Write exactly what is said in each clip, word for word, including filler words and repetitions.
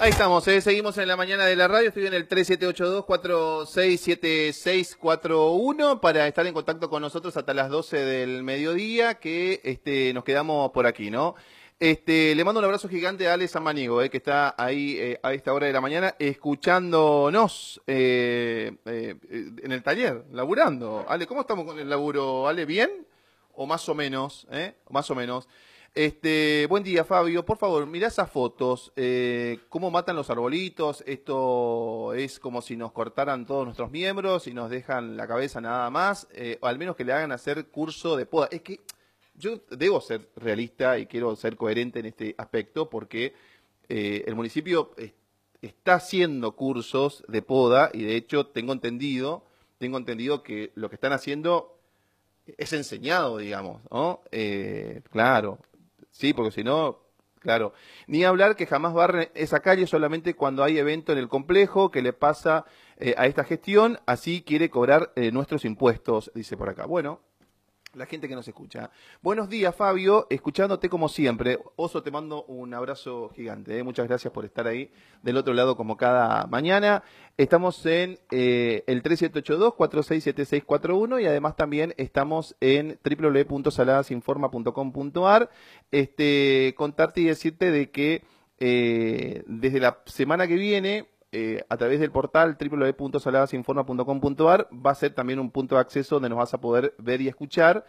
Ahí estamos, eh, seguimos en la mañana de la radio, estoy en el tres siete ocho dos, cuatro seis siete seis cuatro uno para estar en contacto con nosotros hasta las doce del mediodía, que este, nos quedamos por aquí, ¿no? Este, le mando un abrazo gigante a Ale Samanigo, eh, que está ahí eh, a esta hora de la mañana escuchándonos eh, eh, en el taller, laburando. Ale, ¿cómo estamos con el laburo? Ale, ¿bien? O más o menos, ¿eh? Más o menos. Este, buen día, Fabio. Por favor, mirá esas fotos. Eh, ¿Cómo matan los arbolitos? Esto es como si nos cortaran todos nuestros miembros y nos dejan la cabeza nada más. Eh, o al menos que le hagan hacer curso de poda. Es que yo debo ser realista y quiero ser coherente en este aspecto porque eh, el municipio es, está haciendo cursos de poda y de hecho tengo entendido, tengo entendido que lo que están haciendo es enseñado, digamos, ¿no? Eh, claro. Sí, porque si no, claro. Ni hablar que jamás barren esa calle solamente cuando hay evento en el complejo que le pasa eh, a esta gestión, así quiere cobrar eh, nuestros impuestos, dice por acá. Bueno, la gente que nos escucha. Buenos días, Fabio, escuchándote como siempre. Oso, te mando un abrazo gigante. ¿eh? Muchas gracias por estar ahí del otro lado como cada mañana. Estamos en eh, el tres siete ocho dos, cuatro seis siete seis cuatro uno y además también estamos en w w w punto saladasinforma punto com punto a r. Este, contarte y decirte de que eh, desde la semana que viene, Eh, a través del portal w w w punto saladasinforma punto com punto a r va a ser también un punto de acceso donde nos vas a poder ver y escuchar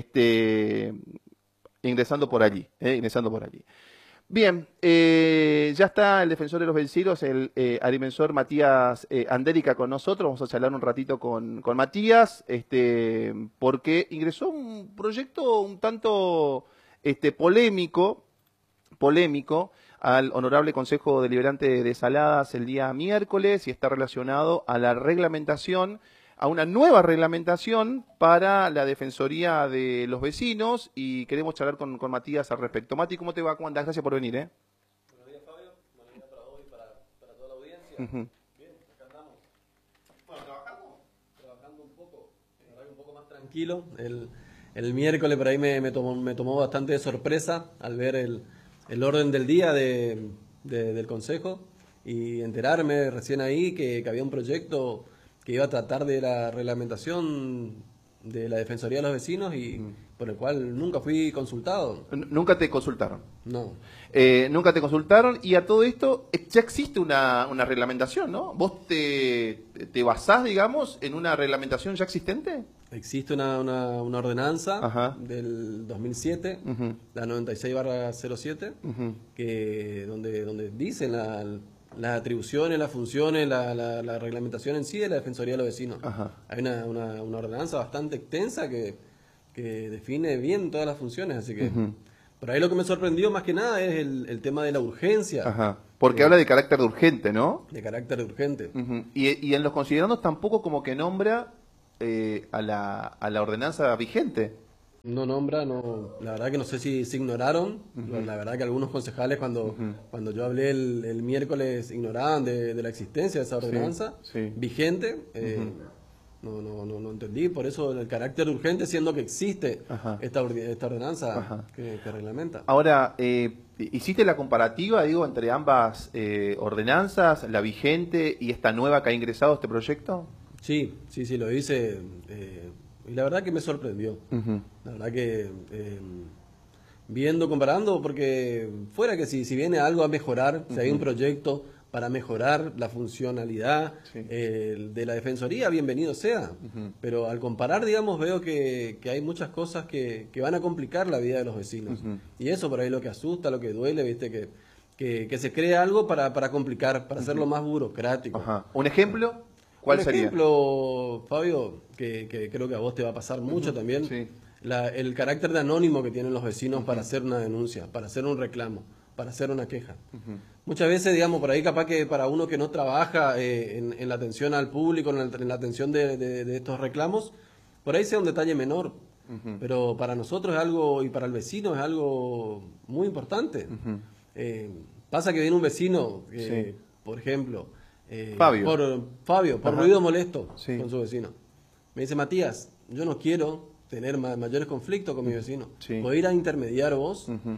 este, ingresando por allí, eh, ingresando por allí. Bien, eh, ya está el defensor de los vencidos, el eh, agrimensor Matías eh, Andérica con nosotros. Vamos a charlar un ratito con, con Matías, este, porque ingresó un proyecto un tanto este, polémico, polémico, al Honorable Consejo Deliberante de Saladas el día miércoles y está relacionado a la reglamentación, a una nueva reglamentación para la Defensoría de los Vecinos y queremos charlar con, con Matías al respecto. Mati, ¿cómo te va? ¿Cómo andás? Gracias por venir, ¿eh? Buenos días, Fabio. Buenos días para vos y para, para toda la audiencia. Uh-huh. Bien, acá andamos. Bueno, ¿trabajamos? Trabajando un poco, en horario un poco más tranquilo. El, el miércoles por ahí me, me, tomó, me tomó bastante de sorpresa al ver el... el orden del día de, de, del Consejo y enterarme recién ahí que, que había un proyecto que iba a tratar de la reglamentación de la Defensoría de los Vecinos y mm. por el cual nunca fui consultado. ¿Nunca te consultaron? No. Eh, nunca te consultaron y a todo esto ya existe una, una reglamentación, ¿no? ¿Vos te, te basás, digamos, en una reglamentación ya existente? Existe una, una, una ordenanza Ajá. del dos mil siete, uh-huh. la noventa y seis barra cero siete, uh-huh. que donde, donde dicen la, las atribuciones, las funciones, la, la, la reglamentación en sí de la Defensoría de los Vecinos. Ajá. Hay una, una, una ordenanza bastante extensa que, que define bien todas las funciones, así que uh-huh. por ahí lo que me sorprendió más que nada es el, el tema de la urgencia. Ajá. Porque eh, habla de carácter de urgente, ¿no? De carácter de urgente. Uh-huh. y, y en los considerandos tampoco como que nombra Eh, a, la, a la ordenanza vigente. No nombra, no, la verdad que no sé si se ignoraron, uh-huh. la verdad que algunos concejales cuando, uh-huh. cuando yo hablé el, el miércoles ignoraban de, de la existencia de esa ordenanza sí, sí. vigente, eh, uh-huh. no, no, no, no entendí, por eso el carácter urgente siendo que existe uh-huh. esta, esta ordenanza uh-huh. que, que reglamenta. Ahora, eh, ¿hiciste la comparativa, digo, entre ambas eh, ordenanzas, la vigente y esta nueva que ha ingresado este proyecto? Sí, sí, sí, lo hice eh, y la verdad que me sorprendió. Uh-huh. La verdad que eh, viendo, comparando, porque fuera que si, si viene algo a mejorar, uh-huh. si hay un proyecto para mejorar la funcionalidad sí. eh, de la Defensoría, bienvenido sea. Uh-huh. Pero al comparar, digamos, veo que, que hay muchas cosas que, que van a complicar la vida de los vecinos. Uh-huh. Y eso por ahí lo que asusta, lo que duele, viste, que, que, que se cree algo para, para complicar, para uh-huh. hacerlo más burocrático. Uh-huh. ¿Un ejemplo? ¿Cuál Por ejemplo, sería? Fabio, que, que creo que a vos te va a pasar mucho uh-huh, también, sí. la, el carácter de anónimo que tienen los vecinos uh-huh. para hacer una denuncia, para hacer un reclamo, para hacer una queja. Uh-huh. Muchas veces, digamos, por ahí capaz que para uno que no trabaja eh, en, en la atención al público, en la, en la atención de, de, de estos reclamos, por ahí sea un detalle menor. Uh-huh. Pero para nosotros es algo, y para el vecino es algo muy importante. Uh-huh. eh, pasa que viene un vecino, que, sí. por ejemplo... Eh, Fabio. Por, Fabio, por Ajá. ruido molesto sí. con su vecino. Me dice, Matías, yo no quiero tener ma mayores conflictos con mi vecino. Sí. ¿Podés ir a intermediar vos? Uh-huh.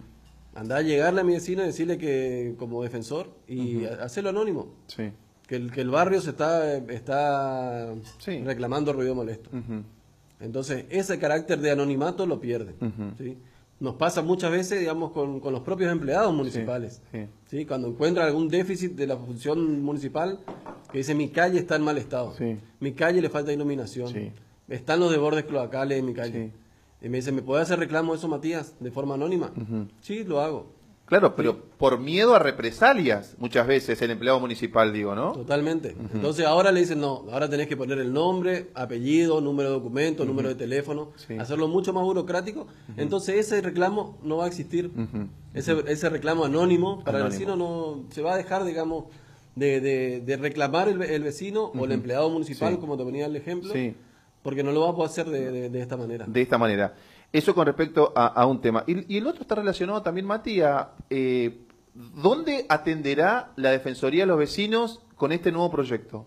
Andá a llegarle a mi vecino y decirle que como defensor y uh-huh. hacerlo anónimo. Sí. Que el, que el barrio se está, está sí. reclamando ruido molesto. Uh-huh. Entonces, ese carácter de anonimato lo pierde. Uh-huh. ¿Sí? Nos pasa muchas veces, digamos, con, con los propios empleados municipales. Sí, sí. ¿Sí? Cuando encuentran algún déficit de la función municipal, que dice, mi calle está en mal estado, sí. mi calle le falta iluminación, sí. están los desbordes cloacales en mi calle. Sí. Y me dice, ¿me puede hacer reclamo de eso, Matías, de forma anónima? Uh-huh. Sí, lo hago. Claro, pero sí. por miedo a represalias, muchas veces, el empleado municipal, digo, ¿no? Totalmente. Uh-huh. Entonces ahora le dicen, no, ahora tenés que poner el nombre, apellido, número de documento, uh-huh. número de teléfono, sí. hacerlo mucho más burocrático. Uh-huh. Entonces ese reclamo no va a existir. Uh-huh. Ese, ese reclamo anónimo para anónimo. El vecino no se va a dejar, digamos, de, de, de reclamar el, el vecino uh-huh. o el empleado municipal, sí. como te ponía el ejemplo, sí. porque no lo va a poder hacer de, de, de esta manera. De esta manera. Eso con respecto a, a un tema. Y, y el otro está relacionado también, Mati, a eh, ¿dónde atenderá la Defensoría de los Vecinos con este nuevo proyecto?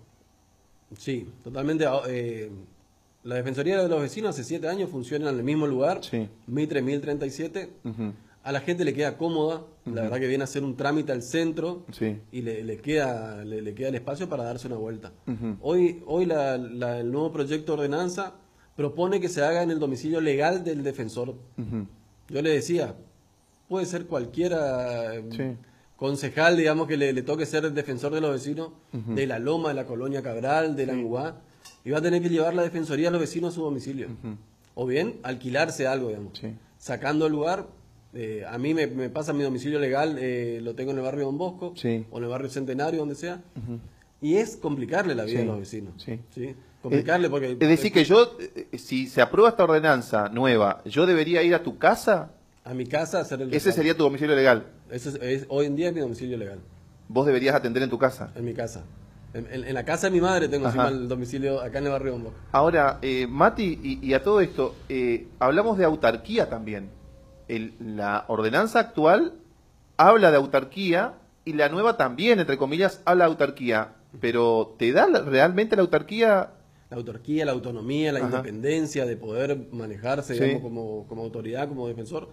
Sí, totalmente. Eh, la Defensoría de los Vecinos hace siete años funciona en el mismo lugar, sí. Mitre mil treinta y siete. Uh-huh. A la gente le queda cómoda, uh-huh. la verdad que viene a hacer un trámite al centro sí. y le, le, queda, le, le queda el espacio para darse una vuelta. Uh-huh. Hoy, hoy la, la, el nuevo proyecto de ordenanza propone que se haga en el domicilio legal del defensor. Uh-huh. Yo le decía, puede ser cualquiera sí. concejal, digamos, que le, le toque ser el defensor de los vecinos, uh-huh. de la Loma, de la Colonia Cabral, de sí. la Anguá, y va a tener que llevar la defensoría a los vecinos a su domicilio. Uh-huh. O bien, alquilarse algo, digamos. Sí. Sacando el lugar, eh, a mí me, me pasa mi domicilio legal, eh, lo tengo en el barrio Don Bosco, sí. o en el barrio Centenario, donde sea, uh-huh. y es complicarle la vida sí. a los vecinos. Sí. ¿Sí? Complicarle porque... Es decir, que yo, si se aprueba esta ordenanza nueva, ¿yo debería ir a tu casa? A mi casa a hacer el... Ese sería tu domicilio legal. Ese es, es, hoy en día es mi domicilio legal. ¿Vos deberías atender en tu casa? En mi casa. En, en, en la casa de mi madre tengo Ajá. encima el domicilio acá en el barrio Don Bosco. Ahora, eh, Mati, y, y a todo esto, eh, hablamos de autarquía también. El, la ordenanza actual habla de autarquía y la nueva también, entre comillas, habla de autarquía. Pero ¿te da la, realmente la autarquía? La autarquía, la autonomía, la Ajá. independencia de poder manejarse sí. digamos, como, como autoridad, como defensor.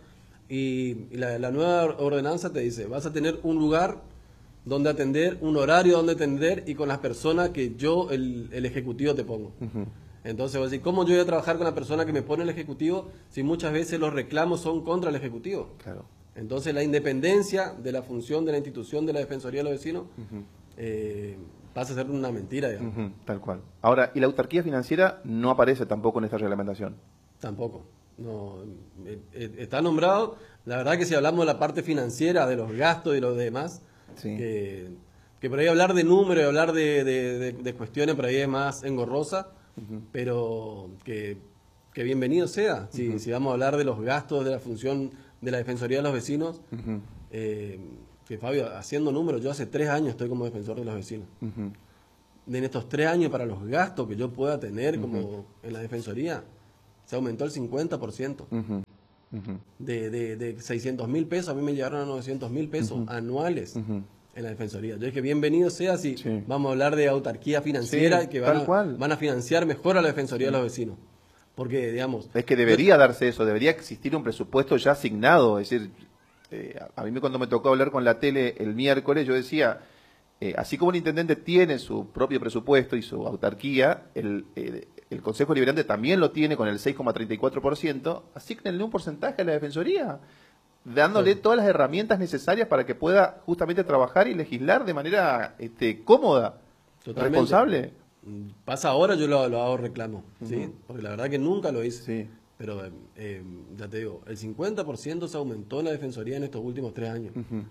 Y, y la, la nueva ordenanza te dice, vas a tener un lugar donde atender, un horario donde atender y con las personas que yo, el, el ejecutivo, te pongo. Uh-huh. Entonces, vas a decir, ¿cómo yo voy a trabajar con la persona que me pone el ejecutivo si muchas veces los reclamos son contra el ejecutivo? Claro. Entonces, la independencia de la función de la institución de la Defensoría de los Vecinos uh-huh. eh, pasa a ser una mentira, digamos. Uh-huh, tal cual. Ahora, ¿y la autarquía financiera no aparece tampoco en esta reglamentación? Tampoco. No, eh, eh, está nombrado. La verdad que si hablamos de la parte financiera, de los gastos y los demás, sí. que, que por ahí hablar de números y hablar de, de, de, de cuestiones por ahí es más engorrosa, uh-huh. pero que, que bienvenido sea. Si, uh-huh. si vamos a hablar de los gastos de la función de la Defensoría de los Vecinos, uh-huh. eh, que Fabio, haciendo números, yo hace tres años estoy como defensor de los vecinos. Uh-huh. En estos tres años, para los gastos que yo pueda tener uh-huh. como en la defensoría, se aumentó el cincuenta por ciento. Uh-huh. Uh-huh. De, de, de seiscientos mil pesos, a mí me llegaron a novecientos mil pesos uh-huh. anuales uh-huh. en la defensoría. Yo dije, bienvenido sea si sí. vamos a hablar de autarquía financiera, sí, que van a, van a financiar mejor a la defensoría sí. de los vecinos. Porque, digamos... Es que debería yo, darse eso, debería existir un presupuesto ya asignado, es decir... Eh, a mí cuando me tocó hablar con la tele el miércoles, yo decía, eh, así como el intendente tiene su propio presupuesto y su autarquía, el, el, el Consejo Deliberante también lo tiene con el seis coma treinta y cuatro por ciento, asignenle un porcentaje a la Defensoría, dándole sí. todas las herramientas necesarias para que pueda justamente trabajar y legislar de manera este, cómoda, Totalmente. responsable. Pasa ahora, yo lo, lo hago reclamo, uh-huh. ¿sí? Porque la verdad que nunca lo hice. Sí. Pero, eh, ya te digo, el cincuenta por ciento se aumentó en la Defensoría en estos últimos tres años. Uh-huh.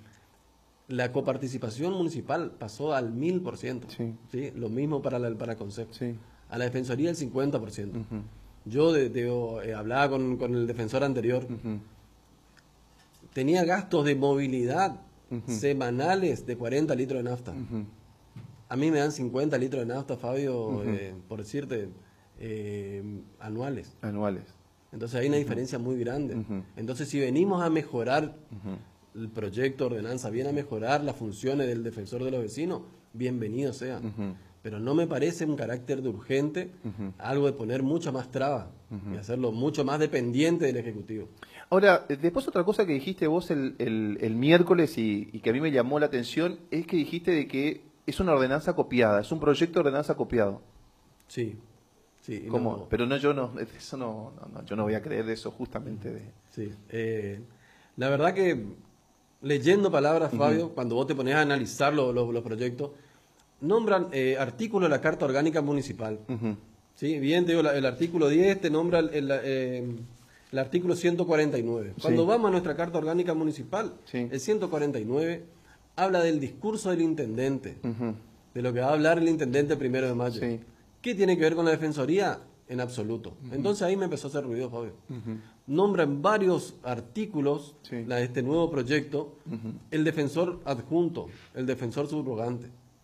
La coparticipación municipal pasó al mil por ciento. Sí. ¿Sí? Lo mismo para, la, para el Consejo. Sí. A la Defensoría el cincuenta por ciento. Uh-huh. Yo de, de, eh, hablaba con, con el defensor anterior. Uh-huh. Tenía gastos de movilidad uh-huh. semanales de cuarenta litros de nafta. Uh-huh. A mí me dan cincuenta litros de nafta, Fabio, uh-huh. eh, por decirte, eh, anuales. Anuales. Entonces hay una uh-huh. diferencia muy grande. Uh-huh. Entonces si venimos a mejorar uh-huh. el proyecto de ordenanza, viene a mejorar las funciones del defensor de los vecinos, bienvenido sea. Uh-huh. Pero no me parece un carácter de urgente, uh-huh. algo de poner mucha más traba uh-huh. y hacerlo mucho más dependiente del Ejecutivo. Ahora, después otra cosa que dijiste vos el, el, el miércoles y, y que a mí me llamó la atención es que dijiste de que es una ordenanza copiada, es un proyecto de ordenanza copiado. Sí, sí. ¿Cómo? No, Pero no, yo no, eso no, no, no, yo no voy a creer de eso justamente. De... Sí, eh, la verdad que leyendo palabras, Fabio, uh-huh. cuando vos te pones a analizar lo, lo, los proyectos, nombran eh, artículos de la Carta Orgánica Municipal. Uh-huh. ¿Sí? Bien, te digo, la, el artículo diez te nombra el, el, eh, el artículo ciento cuarenta y nueve. Cuando sí. vamos a nuestra Carta Orgánica Municipal, sí. el ciento cuarenta y nueve habla del discurso del intendente, uh-huh. de lo que va a hablar el intendente el primero de mayo. Sí. ¿Qué tiene que ver con la defensoría? En absoluto. Uh-huh. Entonces ahí me empezó a hacer ruido, Fabio. Uh-huh. Nombran varios artículos sí. de este nuevo proyecto, uh-huh. el defensor adjunto, el defensor subrogante.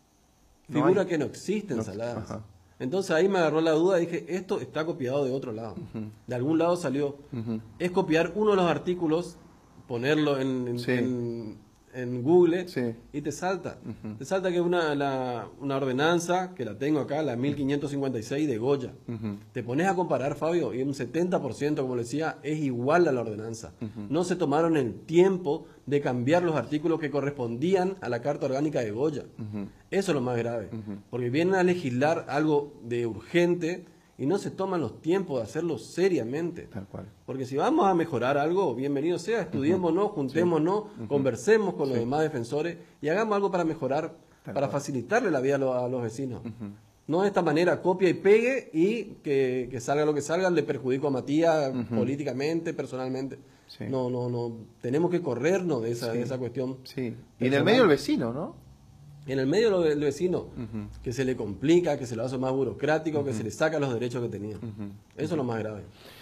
No Figura hay... que no existen no, saladas. Ajá. Entonces ahí me agarró la duda y dije, esto está copiado de otro lado. Uh-huh. De algún lado salió. Uh-huh. Es copiar uno de los artículos, ponerlo en, en, sí. en, en Google sí. y te salta. Uh-huh. Te salta que es una, la, una ordenanza, que la tengo acá, la mil quinientos cincuenta y seis de Goya. Uh-huh. Te pones a comparar, Fabio, y un setenta por ciento, como le decía, es igual a la ordenanza. Uh-huh. No se tomaron el tiempo de cambiar los artículos que correspondían a la Carta Orgánica de Goya. Uh-huh. Eso es lo más grave, uh-huh. porque vienen a legislar algo de urgente y no se toman los tiempos de hacerlo seriamente. Tal cual. Porque si vamos a mejorar algo, bienvenido sea, estudiémonos, uh-huh. juntémonos, sí. uh-huh. conversemos con sí. los demás defensores y hagamos algo para mejorar, Tal para cual. facilitarle la vida a los, a los vecinos. Uh-huh. No de esta manera, copia y pegue y que, que salga lo que salga, le perjudico a Matías uh-huh. políticamente, personalmente. Sí. No, no, no. Tenemos que corrernos de esa, sí. de esa cuestión. Sí. Y en el medio el vecino, ¿no? En el medio del vecino, uh-huh. que se le complica, que se lo hace más burocrático, uh-huh. que se le saca los derechos que tenía. Uh-huh. Eso uh-huh. es lo más grave.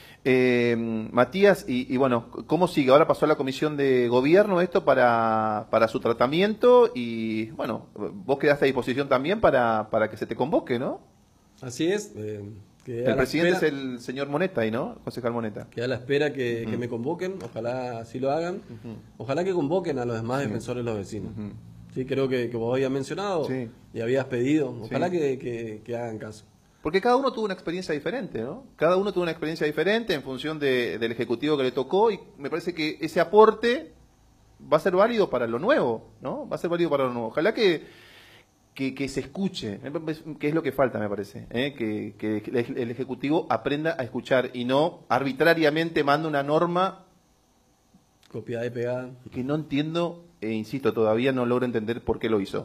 Eh, Matías, y, y bueno, ¿cómo sigue? Ahora pasó a la comisión de gobierno esto para, para su tratamiento y bueno, vos quedaste a disposición también para, para que se te convoque, ¿no? Así es. Eh, que el presidente espera, es el señor Moneta ahí, ¿no? Concejal Moneta. Que a la espera que, uh-huh. que me convoquen, ojalá así lo hagan. Uh-huh. Ojalá que convoquen a los demás sí. defensores de los vecinos. Uh-huh. Sí, creo que, que vos habías mencionado sí. y habías pedido. Ojalá sí. que, que, que hagan caso. Porque cada uno tuvo una experiencia diferente, ¿no? Cada uno tuvo una experiencia diferente en función de, del ejecutivo que le tocó y me parece que ese aporte va a ser válido para lo nuevo, ¿no? Va a ser válido para lo nuevo. Ojalá que, que, que se escuche, que es lo que falta, me parece, ¿eh? que, que el ejecutivo aprenda a escuchar y no arbitrariamente manda una norma copiada y pegada que no entiendo. E insisto, todavía no logro entender por qué lo hizo.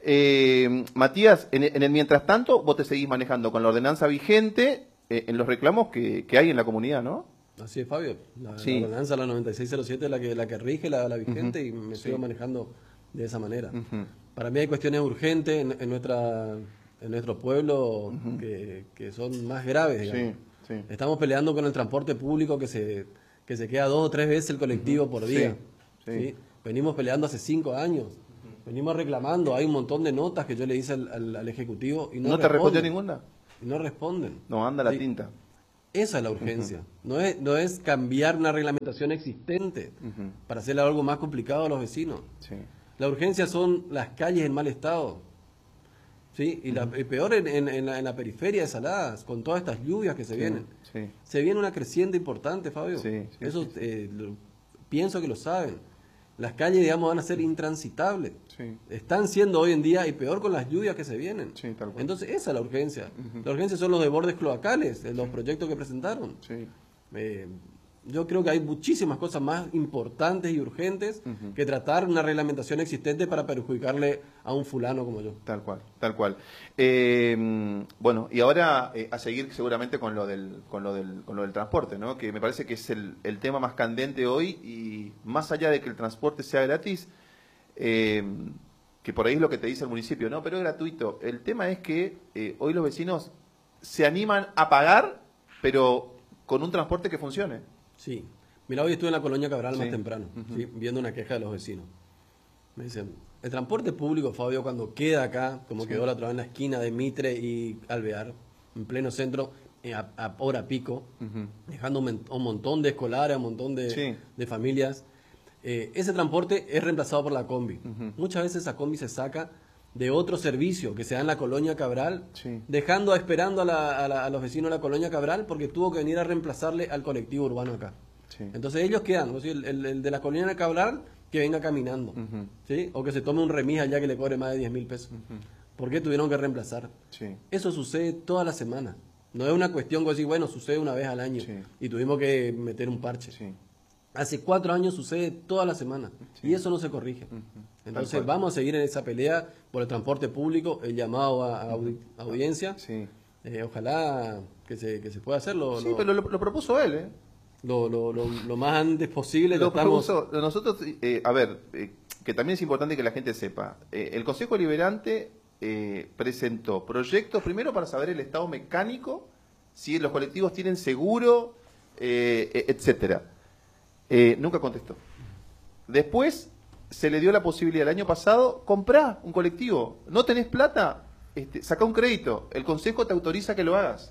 Eh, Matías, en, en el mientras tanto, vos te seguís manejando con la ordenanza vigente eh, en los reclamos que, que hay en la comunidad, ¿no? Así es, Fabio. La, sí. la ordenanza, la noventa y seis cero siete, es la que, la que rige la, la vigente uh-huh. y me sí. sigo manejando de esa manera. Uh-huh. Para mí hay cuestiones urgentes en, en, nuestra, en nuestro pueblo uh-huh. que, que son más graves, digamos. Sí, sí. Estamos peleando con el transporte público que se, que se queda dos o tres veces el colectivo uh-huh. por día. Sí, sí. ¿sí? Venimos peleando hace cinco años, venimos reclamando, hay un montón de notas que yo le hice al, al, al Ejecutivo y no, ¿No te respondió ninguna? Y no responden. No, anda la sí. tinta. Esa es la urgencia, uh-huh. no, es, no es cambiar una reglamentación existente uh-huh. para hacerle algo más complicado a los vecinos. Sí. La urgencia son las calles en mal estado, ¿sí? Y, uh-huh. la, y peor en, en, en, la, en la periferia de Saladas, con todas estas lluvias que se sí. vienen. Sí. Se viene una creciente importante, Fabio. Sí, sí, Eso sí, sí. Eh, lo, pienso que lo saben. Las calles, digamos, van a ser intransitables. Sí. Están siendo hoy en día y peor con las lluvias que se vienen. Sí, tal cual. Entonces, esa es la urgencia. Uh-huh. La urgencia son los desbordes cloacales, los sí. proyectos que presentaron. Sí. Eh, yo creo que hay muchísimas cosas más importantes y urgentes uh-huh. que tratar una reglamentación existente para perjudicarle a un fulano como yo. Tal cual, tal cual. Eh, bueno, y ahora eh, a seguir seguramente con lo del con lo del con lo del transporte, ¿no? Que me parece que es el, el tema más candente hoy y más allá de que el transporte sea gratis, eh, que por ahí es lo que te dice el municipio, no, pero es gratuito. El tema es que eh, hoy los vecinos se animan a pagar, pero con un transporte que funcione. Sí. Mira, hoy estuve en la Colonia Cabral sí. más temprano, uh-huh. ¿sí? viendo una queja de los vecinos. Me dicen, el transporte público, Fabio, cuando queda acá, como sí. quedó la otra vez en la esquina de Mitre y Alvear, en pleno centro, eh, a, a hora pico, uh-huh. dejando un, un montón de escolares, un montón de, sí. de familias, eh, ese transporte es reemplazado por la combi. Uh-huh. Muchas veces esa combi se saca de otro servicio que se da en la Colonia Cabral, sí. dejando, esperando a, la, a, la, a los vecinos de la Colonia Cabral porque tuvo que venir a reemplazarle al colectivo urbano acá. Sí. Entonces ellos quedan, o sea, el, el, el de la colina de Cabral, que venga caminando, uh-huh. ¿sí? O que se tome un remis allá que le cobre más de diez mil pesos. Uh-huh. ¿Por qué tuvieron que reemplazar? Sí. Eso sucede toda la semana. No es una cuestión que decir, bueno, sucede una vez al año sí. y tuvimos que meter un parche. Sí. Hace cuatro años sucede toda la semana sí. y eso no se corrige. Uh-huh. Entonces vamos a seguir en esa pelea por el transporte público, el llamado a, a audi- audiencia. Sí. Eh, ojalá que se, que se pueda hacerlo. Sí, lo, pero lo, lo propuso él, ¿eh? Lo, lo, lo, lo más antes posible. Lo propuso. Nosotros, eh, a ver, eh, que también es importante que la gente sepa. Eh, el Consejo Deliberante eh, presentó proyectos primero para saber el estado mecánico, si los colectivos tienen seguro, eh, etcétera. Eh, nunca contestó. Después se le dio la posibilidad el año pasado, comprá un colectivo. ¿No tenés plata? Este, saca un crédito. El Consejo te autoriza que lo hagas.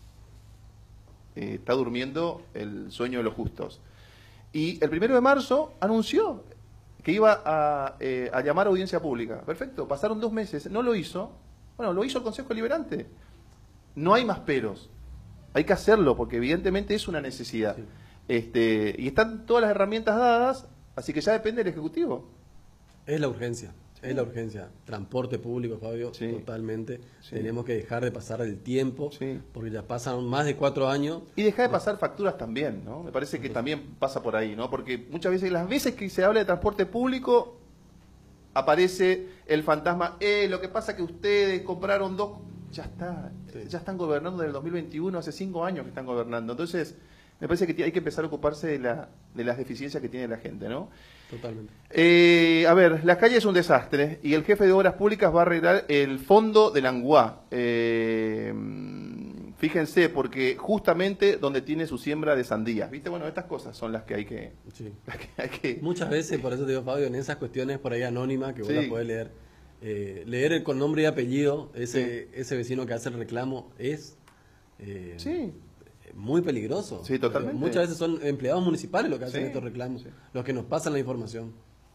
Eh, está durmiendo el sueño de los justos. Y el primero de marzo anunció que iba a, eh, a llamar a audiencia pública. Perfecto, pasaron dos meses, no lo hizo. Bueno, lo hizo el Consejo Deliberante. No hay más peros. Hay que hacerlo porque evidentemente es una necesidad. Sí. Este, y están todas las herramientas dadas, así que ya depende del Ejecutivo. Es la urgencia. Es la urgencia. Transporte público, Fabio, sí. totalmente. Sí. Tenemos que dejar de pasar el tiempo, sí. porque ya pasan más de cuatro años. Y dejar de pasar facturas también, ¿no? Me parece que también pasa por ahí, ¿no? Porque muchas veces, las veces que se habla de transporte público, aparece el fantasma, eh, lo que pasa es que ustedes compraron dos... Ya está, sí. ya están gobernando desde el dos mil veintiuno, hace cinco años que están gobernando. Entonces, me parece que hay que empezar a ocuparse de, la, de las deficiencias que tiene la gente, ¿no? Totalmente. Eh, a ver, las calles es un desastre y el jefe de Obras Públicas va a arreglar el fondo del Anguá. Eh, fíjense, porque justamente donde tiene su siembra de sandías, ¿viste? Bueno, estas cosas son las que hay que... Sí. Las que, hay que... Muchas veces, por eso te digo, Fabio, en esas cuestiones por ahí anónimas que vos sí. las podés leer, eh, leer con nombre y apellido, ese, sí. ese vecino que hace el reclamo es... Eh, sí. muy peligroso. Sí, totalmente. Muchas veces son empleados municipales los que hacen sí, estos reclamos, sí. los que nos pasan la información.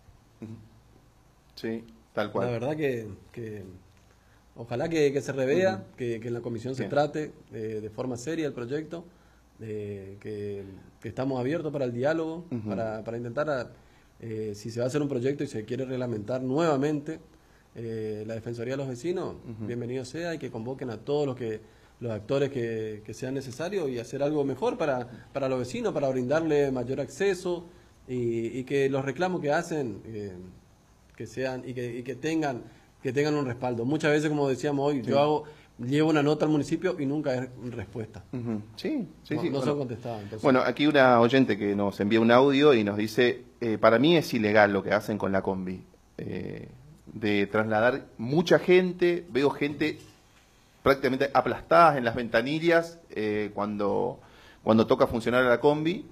Sí, tal cual. La verdad que, que ojalá que, que se revea, uh-huh. que, que en la comisión Bien. se trate eh, de forma seria el proyecto, eh, que, que estamos abiertos para el diálogo, uh-huh. para, para intentar, a, eh, si se va a hacer un proyecto y se quiere reglamentar nuevamente eh, la Defensoría de los Vecinos, uh-huh. bienvenido sea y que convoquen a todos los que los actores que, que sean necesarios y hacer algo mejor para, para los vecinos, para brindarle mayor acceso y, y que los reclamos que hacen eh, que sean y que, y que tengan que tengan un respaldo. Muchas veces, como decíamos hoy, sí. yo hago llevo una nota al municipio y nunca hay respuesta. Uh-huh. Sí, sí, no, sí. No bueno, son contestados. Entonces. Bueno, aquí una oyente que nos envía un audio y nos dice, eh, para mí es ilegal lo que hacen con la combi, eh, de trasladar mucha gente, veo gente prácticamente aplastadas en las ventanillas eh, cuando, cuando toca funcionar la combi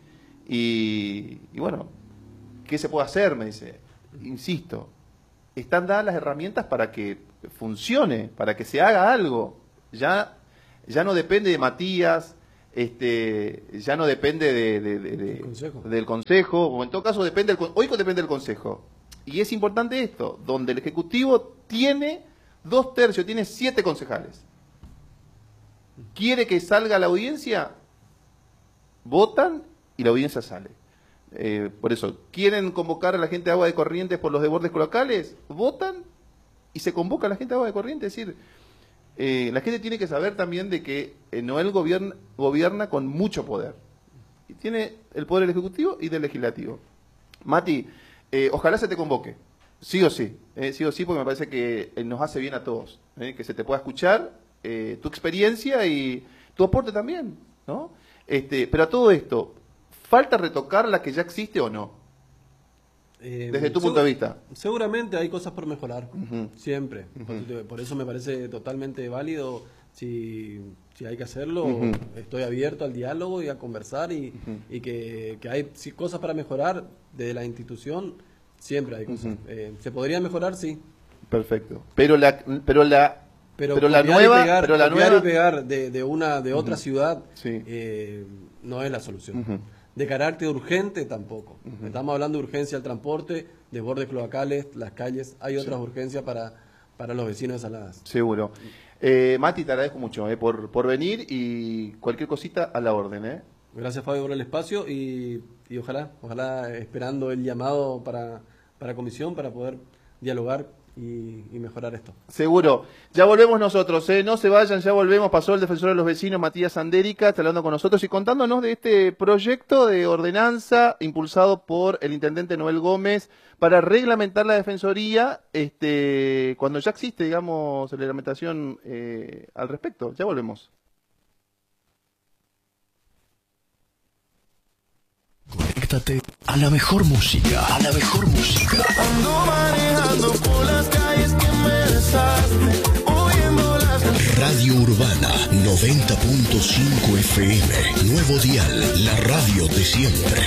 y, y bueno, ¿qué se puede hacer? Me dice, insisto, están dadas las herramientas para que funcione, para que se haga algo, ya, ya no depende de Matías, este, ya no depende de, de, de, de, consejo. del consejo, o en todo caso depende del, hoy depende del consejo, y es importante esto, donde el Ejecutivo tiene dos tercios, tiene siete concejales. Quiere que salga la audiencia, votan y la audiencia sale. Eh, por eso, quieren convocar a la gente de Agua de Corrientes por los desbordes locales, votan y se convoca a la gente de Agua de Corrientes. Es decir, eh, la gente tiene que saber también de que eh, Noel gobierna, gobierna con mucho poder. Y tiene el poder del Ejecutivo y del Legislativo. Mati, eh, ojalá se te convoque, sí o sí, eh, sí o sí, porque me parece que eh, nos hace bien a todos, eh, que se te pueda escuchar. Eh, tu experiencia y tu aporte también, ¿no? Este, pero a todo esto, ¿falta retocar la que ya existe o no? Eh, Desde tu punto de vista. Seguramente hay cosas por mejorar, uh-huh. siempre. Uh-huh. Por, por eso me parece totalmente válido. Si, si hay que hacerlo, uh-huh. estoy abierto al diálogo y a conversar y, uh-huh. y que, que hay si, cosas para mejorar de la institución, siempre hay cosas. Uh-huh. Eh, ¿Se podría mejorar? Sí. Perfecto. Pero la... Pero la Pero, pero la nueva, pegar, pero la nueva y pegar de, de una de otra uh-huh. ciudad sí. eh, no es la solución. Uh-huh. De carácter urgente tampoco. Uh-huh. Estamos hablando de urgencia al transporte, desbordes cloacales, las calles. Hay otras sí. urgencias para, para los vecinos de Saladas. Seguro. Eh, Mati, te agradezco mucho eh, por, por venir y cualquier cosita a la orden. ¿eh? Gracias, Fabio, por el espacio y, y ojalá, ojalá esperando el llamado para, para comisión para poder dialogar y, y mejorar esto. Seguro. Ya volvemos nosotros, ¿eh? No se vayan, ya volvemos. Pasó el defensor de los vecinos, Matías Andérica, está hablando con nosotros y contándonos de este proyecto de ordenanza impulsado por el intendente Noel Gómez para reglamentar la defensoría, este, cuando ya existe, digamos, la reglamentación eh, al respecto. Ya volvemos. Conéctate a la mejor música, a la mejor música. Ando manejando por las calles que me besaste, oyendo las... Radio Urbana noventa punto cinco F M, Nuevo Dial, la radio de siempre.